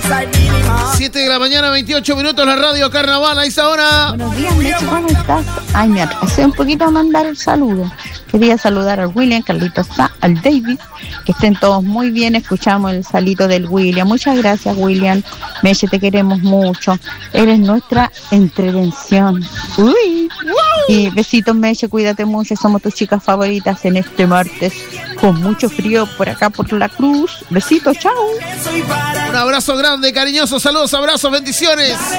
7 de la mañana, 28 minutos, la radio Carnaval a esa hora. Buenos días, Meche, ¿cómo estás? Ay, me atrasé un poquito a mandar el saludo. Quería saludar al William, Carlitos, al David, que estén todos muy bien. Escuchamos el salito del William. Muchas gracias, William. Meche, te queremos mucho. Eres nuestra entretención. Uy. Y besitos, Meche, cuídate mucho. Somos tus chicas favoritas en este martes, con mucho frío por acá, por la Cruz. Besitos, chao. Un abrazo grande, cariñoso. Saludos, abrazos, bendiciones.